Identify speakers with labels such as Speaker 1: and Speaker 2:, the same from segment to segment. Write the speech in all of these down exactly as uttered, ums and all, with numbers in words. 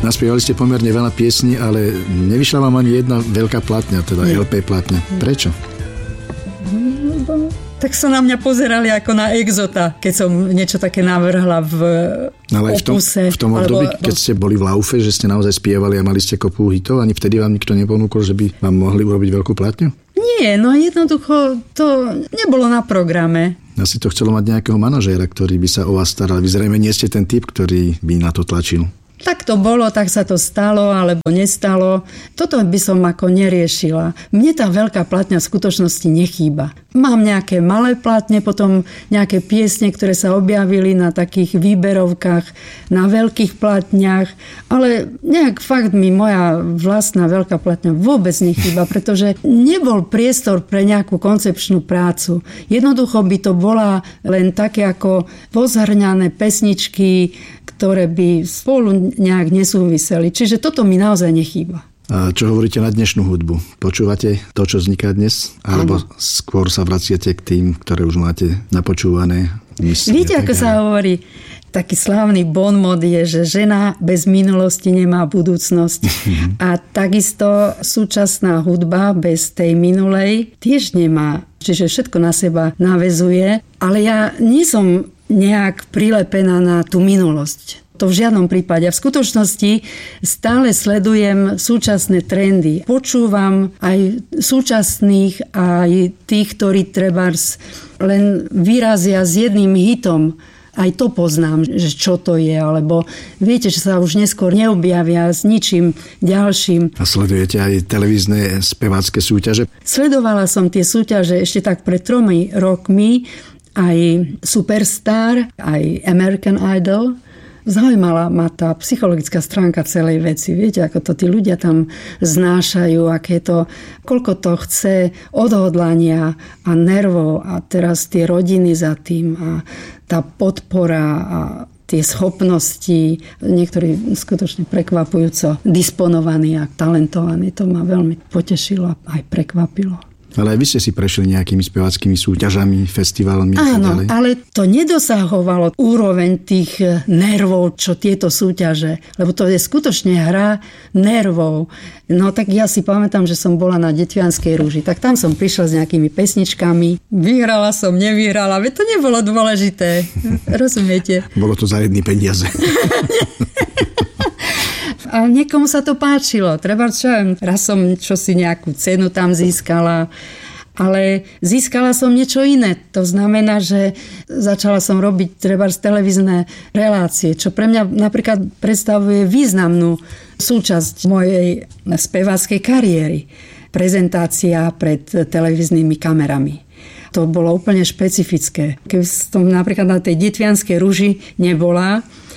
Speaker 1: Naspievali ste pomerne veľa piesní, ale nevyšla vám ani jedna veľká platňa, teda Nie. el pé platňa. Prečo?
Speaker 2: Tak sa na mňa pozerali ako na exota, keď som niečo také navrhla v
Speaker 1: ale
Speaker 2: opuse.
Speaker 1: V tom, v tom období, alebo... keď ste boli v laufe, že ste naozaj spievali a mali ste kopu hitov, ani vtedy vám nikto neponúkol, že by vám mohli urobiť veľkú platňu?
Speaker 2: Nie, no jednoducho to nebolo na programe.
Speaker 1: Asi to chcelo mať nejakého manažéra, ktorý by sa o vás staral. Vy zrejme nie ste ten typ, ktorý by na to tlačil.
Speaker 2: Tak to bolo, tak sa to stalo, alebo nestalo. Toto by som ako neriešila. Mne tá veľká platňa v skutočnosti nechýba. Mám nejaké malé platne, potom nejaké piesne, ktoré sa objavili na takých výberovkách, na veľkých platniach, ale nejak fakt mi moja vlastná veľká platňa vôbec nechýba, pretože nebol priestor pre nejakú koncepčnú prácu. Jednoducho by to bola len také ako pozhrňané pesničky, ktoré by spolu nejak nesúviseli. Čiže toto mi naozaj nechýba.
Speaker 1: A čo hovoríte na dnešnú hudbu? Počúvate to, čo vzniká dnes? Alebo ano. Skôr sa vraciate k tým, ktoré už máte napočúvané? Mysli,
Speaker 2: Viete, ako sa hovorí? Taký slávny bonmot je, že žena bez minulosti nemá budúcnosť. A takisto súčasná hudba bez tej minulej tiež nemá. Čiže všetko na seba naväzuje. Ale ja nie som nejak prilepená na tú minulosť. To v žiadnom prípade. A v skutočnosti stále sledujem súčasné trendy. Počúvam aj súčasných, aj tých, ktorí trebárs len vyrazia s jedným hitom. Aj to poznám, že čo to je, alebo viete, že sa už neskôr neobjavia s ničím ďalším.
Speaker 1: A sledujete aj televízne spevácké súťaže?
Speaker 2: Sledovala som tie súťaže ešte tak pred tromi rokmi, aj Superstar, aj American Idol. Zaujímala ma tá psychologická stránka celej veci. Viete, ako to tí ľudia tam znášajú, aké to, koľko to chce odhodlania a nervov a teraz tie rodiny za tým a tá podpora a tie schopnosti, niektorí skutočne prekvapujúco disponovaní a talentovaní. To ma veľmi potešilo a aj prekvapilo.
Speaker 1: Ale aj vy ste si prešli nejakými speváckými súťažami, festivalmi?
Speaker 2: Áno, ale to nedosahovalo úroveň tých nervov, čo tieto súťaže. Lebo to je skutočne hra nervov. No tak ja si pamätám, že som bola na Detvianskej rúži. Tak tam som prišla s nejakými pesničkami. Vyhrala som, nevyhrala. Veď to nebolo dôležité. Rozumiete?
Speaker 1: Bolo to za jedny peniaze.
Speaker 2: A niekomu sa to páčilo. Treba, čo raz som čosi nejakú cenu tam získala, ale získala som niečo iné. To znamená, že začala som robiť treba televízne relácie, čo pre mňa napríklad predstavuje významnú súčasť mojej speváckej kariéry. Prezentácia pred televíznymi kamerami. To bolo úplne špecifické. Keby som napríklad na tej Detvianskej rúži nebola,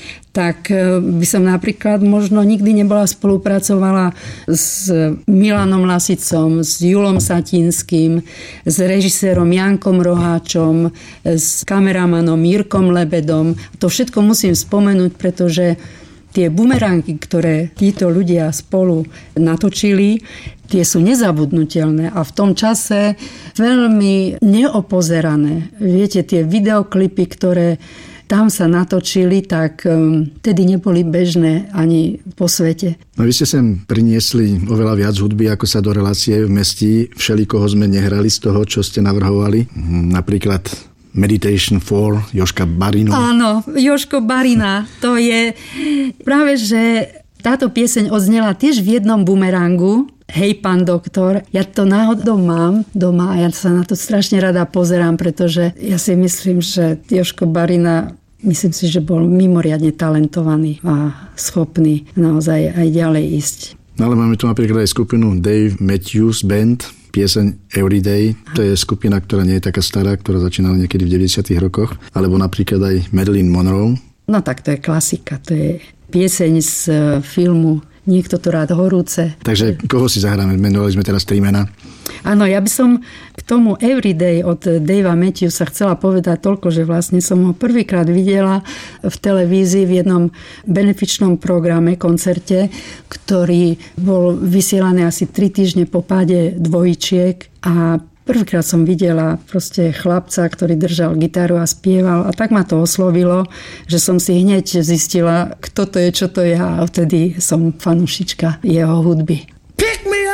Speaker 2: tak by som napríklad možno nikdy nebola spolupracovala s Milanom Lasicom, s Julom Satinským, s režisérom Jankom Roháčom, s kameramanom Jirkom Lebedom. To všetko musím spomenúť, pretože tie bumeránky, ktoré títo ľudia spolu natočili, tie sú nezabudnutelné a v tom čase veľmi neopozerané. Viete, tie videoklipy, ktoré tam sa natočili, tak um, tedy neboli bežné ani po svete.
Speaker 1: No vy ste sem priniesli oveľa viac hudby, ako sa do relácie vmestí. Všelikoho sme nehrali z toho, čo ste navrhovali. Napríklad Meditation for Jožka Barinu.
Speaker 2: Áno, Jožko Barina. To je práve, že táto pieseň odznela tiež v jednom bumerangu. Hej, pán doktor, ja to náhodou mám doma a ja sa na to strašne rada pozerám, pretože ja si myslím, že Jožko Barina, myslím si, že bol mimoriadne talentovaný a schopný naozaj aj ďalej ísť.
Speaker 1: No ale máme tu napríklad aj skupinu Dave Matthews Band, pieseň Everyday. To je skupina, ktorá nie je taká stará, ktorá začínala niekedy v deväťdesiatych rokoch. Alebo napríklad aj Marilyn Monroe.
Speaker 2: No tak to je klasika, to je pieseň z filmu Niekto to rád horúce.
Speaker 1: Takže koho si zahráme? Menovali sme teraz tri mená.
Speaker 2: Áno, ja by som k tomu Everyday od Davea Matthewsa chcela povedať toľko, že vlastne som ho prvýkrát videla v televízii v jednom benefičnom programe, koncerte, ktorý bol vysielaný asi tri týždne po páde dvojčiek a Prvýkrát som videla proste chlapca, ktorý držal gitaru a spieval a tak ma to oslovilo, že som si hneď zistila, kto to je, čo to je a vtedy som fanúšička jeho hudby.